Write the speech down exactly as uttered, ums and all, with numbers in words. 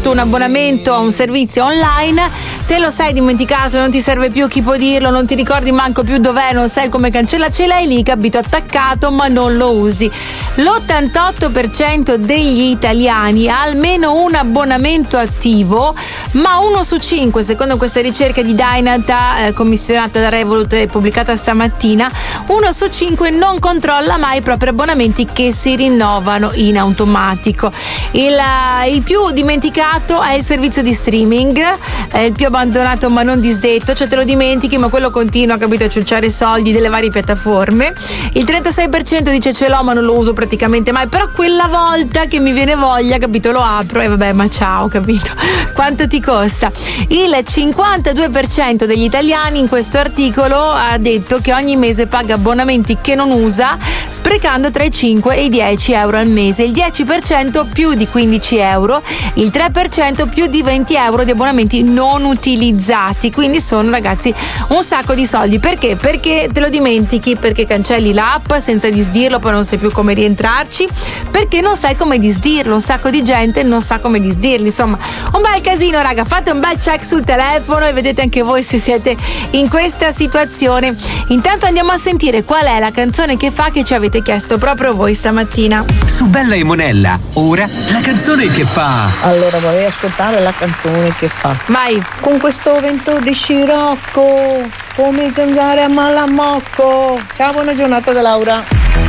fatto un abbonamento a un servizio online, te lo sei dimenticato, non ti serve più, chi può dirlo, non ti ricordi manco più dov'è, non sai come cancella, ce l'hai lì, capito, attaccato, ma non lo usi. L'ottantotto per cento degli italiani ha almeno un abbonamento attivo, ma uno su cinque, secondo questa ricerca di Dynata eh, commissionata da Revolut e pubblicata stamattina, uno su cinque non controlla mai i propri abbonamenti che si rinnovano in automatico. Il, il più dimenticato è il servizio di streaming, è il più abbandonato ma non disdetto, cioè te lo dimentichi ma quello continua, capito, a ciucciare soldi delle varie piattaforme. Il trentasei per cento dice ce l'ho ma non lo uso praticamente mai, però quella volta che mi viene voglia, capito, lo apro e vabbè, ma ciao, capito, quanto ti costa? Il cinquantadue per cento degli italiani in questo articolo ha detto che ogni mese paga abbonamenti che non usa, sprecando tra i cinque e i dieci euro al mese, il dieci per cento più di quindici euro, il tre per cento più di venti euro di abbonamenti non utilizzati, quindi sono, ragazzi, un sacco di soldi. Perché? Perché te lo dimentichi, perché cancelli l'app senza disdirlo, poi non sai più come rientrarci, perché non sai come disdirlo, un sacco di gente non sa come disdirlo, insomma un bel casino, raga. Fate un bel check sul telefono e vedete anche voi se siete in questa situazione. Intanto andiamo a sentire qual è la canzone che fa che ci avete chiesto proprio voi stamattina. Su Bella e Monella, ora la canzone che fa. Allora vorrei ascoltare la canzone che fa. Vai. Con questo vento di scirocco, come zanzare a Malamocco. Ciao, buona giornata da Laura.